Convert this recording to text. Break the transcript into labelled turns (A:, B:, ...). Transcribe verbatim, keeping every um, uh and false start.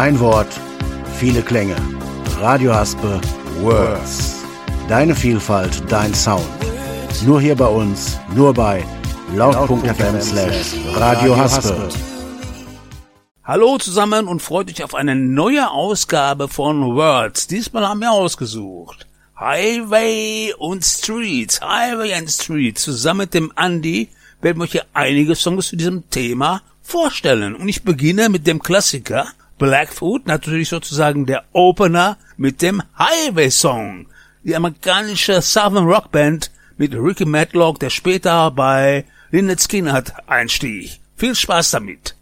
A: Ein Wort, viele Klänge. Radio Haspe Words. Deine Vielfalt, dein Sound. Nur hier bei uns, nur bei laut.fm slash Radio Haspe.
B: Hallo zusammen und freut euch auf eine neue Ausgabe von Words. Diesmal haben wir ausgesucht Highway und Streets. Highway and Streets. Zusammen mit dem Andi werden wir euch hier einige Songs zu diesem Thema vorstellen. Und ich beginne mit dem Klassiker Blackfoot, natürlich sozusagen der Opener mit dem Highway-Song. Die amerikanische Southern Rock Band mit Ricky Matlock, der später bei Lynyrd Skynyrd einstieg. Viel Spaß damit.